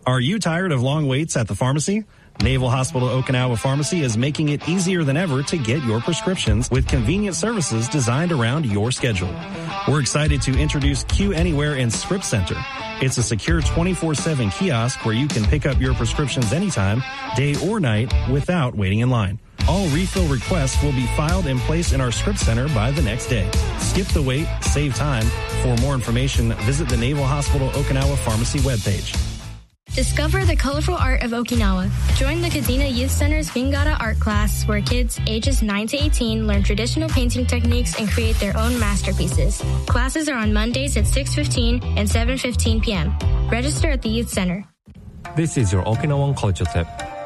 Are you tired of long waits at the pharmacy? Naval Hospital Okinawa Pharmacy is making it easier than ever to get your prescriptions with convenient services designed around your schedule. We're excited to introduce Q Anywhere and Script Center. It's a secure 24/7 kiosk where you can pick up your prescriptions anytime, day or night, without waiting in line. All refill requests will be filed and placed in our Script Center by the next day. Skip the wait, save time. For more information, visit the Naval Hospital Okinawa Pharmacy webpage. Discover the colorful art of Okinawa. Join the Kadena Youth Center's Vingara art class, where kids ages 9 to 18 learn traditional painting techniques and create their own masterpieces. Classes are on Mondays at 6:15 and 7:15 p.m. Register at the Youth Center. This is your Okinawan culture tip.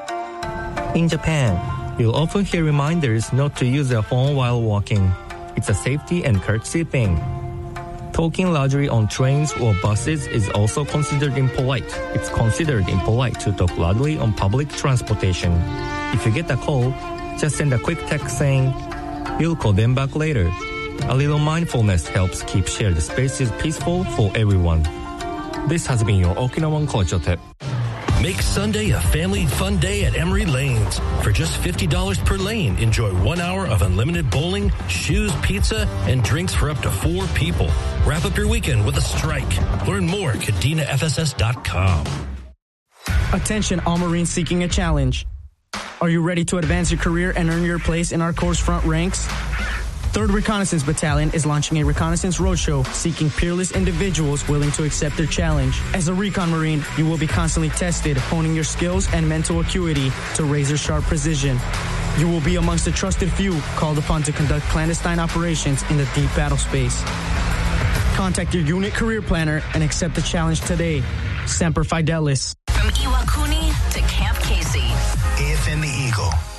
In Japan, you'll often hear reminders not to use their phone while walking. It's a safety and courtesy thing. Talking loudly on trains or buses is also considered impolite. It's considered impolite to talk loudly on public transportation. If you get a call, just send a quick text saying, "You'll call them back later." A little mindfulness helps keep shared spaces peaceful for everyone. This has been your Okinawan Culture Tip. Make Sunday a family fun day at Emery Lanes. For just $50 per lane, enjoy 1 hour of unlimited bowling, shoes, pizza, and drinks for up to 4 people. Wrap up your weekend with a strike. Learn more at KadenaFSS.com. Attention, all Marines seeking a challenge. Are you ready to advance your career and earn your place in our Corps' front ranks? 3rd Reconnaissance Battalion is launching a reconnaissance roadshow seeking peerless individuals willing to accept their challenge. As a recon Marine, you will be constantly tested, honing your skills and mental acuity to razor-sharp precision. You will be amongst the trusted few called upon to conduct clandestine operations in the deep battle space. Contact your unit career planner and accept the challenge today. Semper Fidelis. From Iwakuni to Camp Casey. AFM The Eagle.